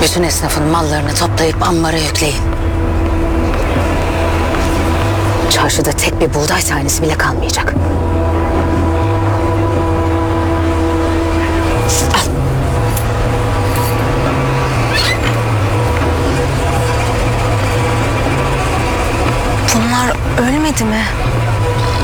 Bütün esnafın mallarını toplayıp ambara yükleyin. Çarşıda tek bir buğday tanesi bile kalmayacak. Al. Bunlar ölmedi mi?